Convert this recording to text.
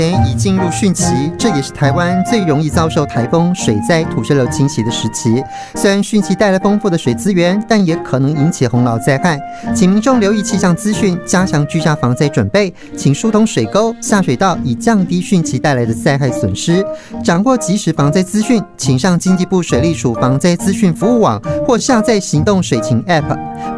已进入汛期，这也是台湾最容易遭受台风、水灾、土石流侵袭的时期。虽然汛期带来丰富的水资源，但也可能引起洪涝灾害，请民众留意气象资讯，加强居家防灾准备，请疏通水沟、下水道，以降低汛期带来的灾害损失。掌握即时防灾资讯，请上经济部水利署防灾资讯服务网或下载行动水情 App。